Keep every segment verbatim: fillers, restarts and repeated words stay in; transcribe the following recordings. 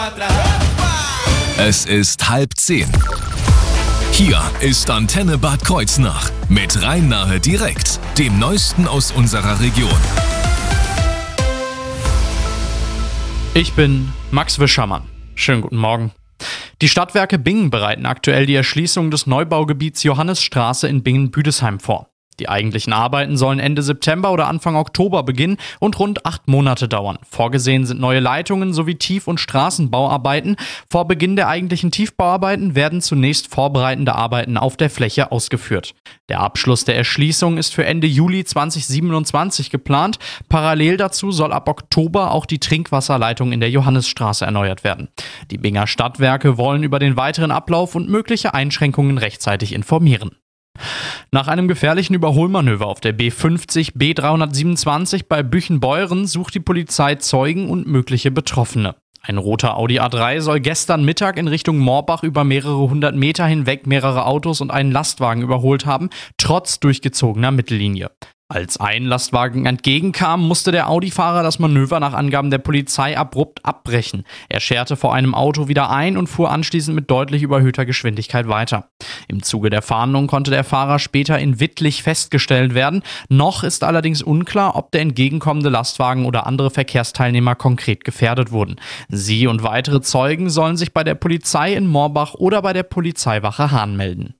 Es ist halb zehn. Hier ist Antenne Bad Kreuznach mit Rhein-Nahe direkt, dem Neuesten aus unserer Region. Ich bin Max Wischermann. Schönen guten Morgen. Die Stadtwerke Bingen bereiten aktuell die Erschließung des Neubaugebiets Johannisstraße in Bingen-Büdesheim vor. Die eigentlichen Arbeiten sollen Ende September oder Anfang Oktober beginnen und rund acht Monate dauern. Vorgesehen sind neue Leitungen sowie Tief- und Straßenbauarbeiten. Vor Beginn der eigentlichen Tiefbauarbeiten werden zunächst vorbereitende Arbeiten auf der Fläche ausgeführt. Der Abschluss der Erschließung ist für Ende Juli zweitausendsiebenundzwanzig geplant. Parallel dazu soll ab Oktober auch die Trinkwasserleitung in der Johannisstraße erneuert werden. Die Binger Stadtwerke wollen über den weiteren Ablauf und mögliche Einschränkungen rechtzeitig informieren. Nach einem gefährlichen Überholmanöver auf der B fünfzig B dreihundertsiebenundzwanzig bei Büchenbeuren sucht die Polizei Zeugen und mögliche Betroffene. Ein roter Audi A drei soll gestern Mittag in Richtung Morbach über mehrere hundert Meter hinweg mehrere Autos und einen Lastwagen überholt haben, trotz durchgezogener Mittellinie. Als ein Lastwagen entgegenkam, musste der Audi-Fahrer das Manöver nach Angaben der Polizei abrupt abbrechen. Er scherte vor einem Auto wieder ein und fuhr anschließend mit deutlich überhöhter Geschwindigkeit weiter. Im Zuge der Fahndung konnte der Fahrer später in Wittlich festgestellt werden. Noch ist allerdings unklar, ob der entgegenkommende Lastwagen oder andere Verkehrsteilnehmer konkret gefährdet wurden. Sie und weitere Zeugen sollen sich bei der Polizei in Morbach oder bei der Polizeiwache Hahn melden.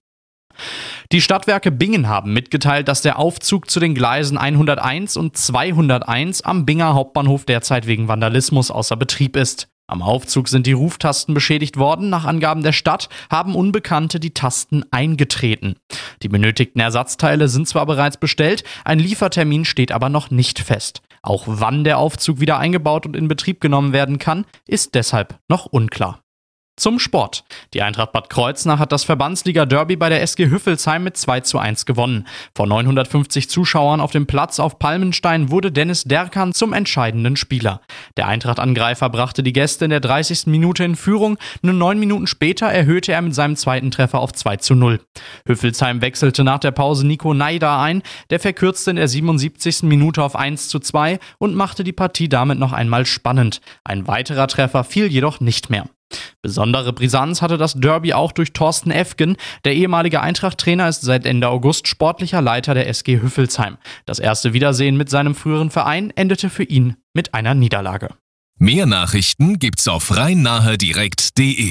Die Stadtwerke Bingen haben mitgeteilt, dass der Aufzug zu den Gleisen hunderteins und zweihunderteins am Binger Hauptbahnhof derzeit wegen Vandalismus außer Betrieb ist. Am Aufzug sind die Ruftasten beschädigt worden. Nach Angaben der Stadt haben Unbekannte die Tasten eingetreten. Die benötigten Ersatzteile sind zwar bereits bestellt, ein Liefertermin steht aber noch nicht fest. Auch wann der Aufzug wieder eingebaut und in Betrieb genommen werden kann, ist deshalb noch unklar. Zum Sport. Die Eintracht Bad Kreuznach hat das Verbandsliga-Derby bei der S G Hüffelsheim mit zwei zu eins gewonnen. Vor neunhundertfünfzig Zuschauern auf dem Platz auf Palmenstein wurde Dennis Derkan zum entscheidenden Spieler. Der Eintracht-Angreifer brachte die Gäste in der dreißigsten Minute in Führung. Nur neun Minuten später erhöhte er mit seinem zweiten Treffer auf zwei zu null. Hüffelsheim wechselte nach der Pause Nico Naida ein. Der verkürzte in der siebenundsiebzigsten Minute auf eins zu zwei und machte die Partie damit noch einmal spannend. Ein weiterer Treffer fiel jedoch nicht mehr. Besondere Brisanz hatte das Derby auch durch Thorsten Efgen. Der ehemalige Eintracht-Trainer ist seit Ende August sportlicher Leiter der S G Hüffelsheim. Das erste Wiedersehen mit seinem früheren Verein endete für ihn mit einer Niederlage. Mehr Nachrichten gibt's auf rhein-nahe direkt punkt de.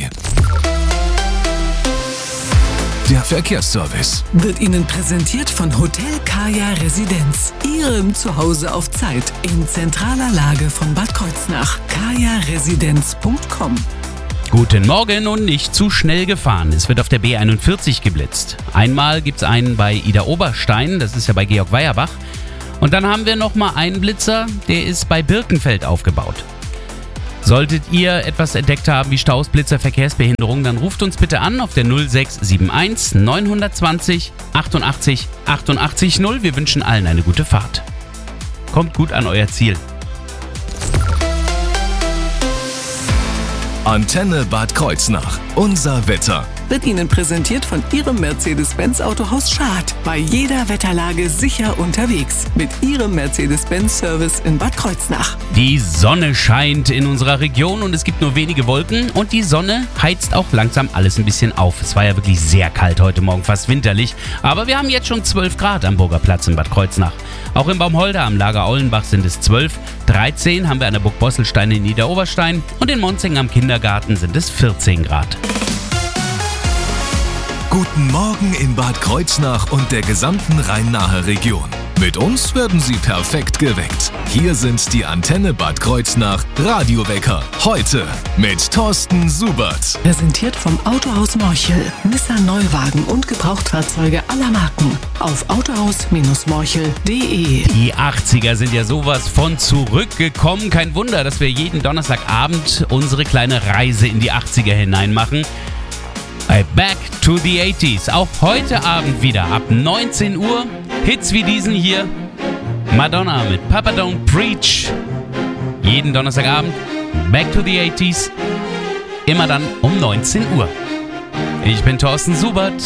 Der Verkehrsservice wird Ihnen präsentiert von Hotel Kaya Residenz. Ihrem Zuhause auf Zeit in zentraler Lage von Bad Kreuznach. kaya residenz punkt com. Guten Morgen und nicht zu schnell gefahren. Es wird auf der B einundvierzig geblitzt. Einmal gibt es einen bei Ida Oberstein, das ist ja bei Georg Weierbach. Und dann haben wir nochmal einen Blitzer, der ist bei Birkenfeld aufgebaut. Solltet ihr etwas entdeckt haben wie Staus, Blitzer, Verkehrsbehinderung, dann ruft uns bitte an auf der null sechs sieben eins neun zwei null achtundachtzig achtundachtzig null. Wir wünschen allen eine gute Fahrt. Kommt gut an euer Ziel. Antenne Bad Kreuznach. Unser Wetter. Wird Ihnen präsentiert von Ihrem Mercedes-Benz Autohaus Schad. Bei jeder Wetterlage sicher unterwegs. Mit Ihrem Mercedes-Benz-Service in Bad Kreuznach. Die Sonne scheint in unserer Region und es gibt nur wenige Wolken. Und die Sonne heizt auch langsam alles ein bisschen auf. Es war ja wirklich sehr kalt heute Morgen, fast winterlich. Aber wir haben jetzt schon zwölf Grad am Burgerplatz in Bad Kreuznach. Auch in Baumholder am Lager Ollenbach sind es zwölf. dreizehn haben wir an der Burg Bosselstein in Niederoberstein. Und in Monzing am Kindergarten sind es vierzehn Grad. Guten Morgen in Bad Kreuznach und der gesamten Rhein-Nahe-Region. Mit uns werden Sie perfekt geweckt. Hier sind die Antenne Bad Kreuznach Radiowecker. Heute mit Thorsten Subert. Präsentiert vom Autohaus Morchel. Nissan Neuwagen und Gebrauchtfahrzeuge aller Marken. Auf autohaus Morchel punkt de. Die achtziger sind ja sowas von zurückgekommen. Kein Wunder, dass wir jeden Donnerstagabend unsere kleine Reise in die achtziger hinein machen. Back to the eighties. Auch heute Abend wieder ab neunzehn Uhr. Hits wie diesen hier. Madonna mit Papa Don't Preach. Jeden Donnerstagabend Back to the eighties. Immer dann um neunzehn Uhr. Ich bin Thorsten Subert.